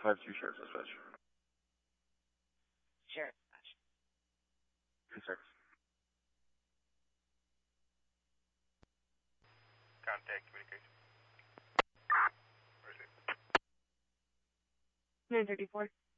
5-2 Sheriff's Dispatch. Sheriff. Yes, sir. Contact communication. Where is it? 934.